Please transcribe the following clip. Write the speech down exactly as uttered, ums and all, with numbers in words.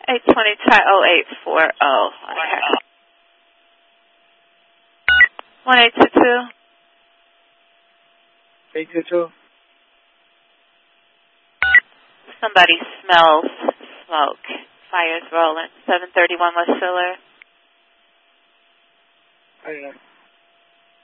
eight twenty, try oh eight four oh. one eight two two. eight two two. Somebody smells smoke. Fire's rolling. seven thirty-one West Filler. I don't know.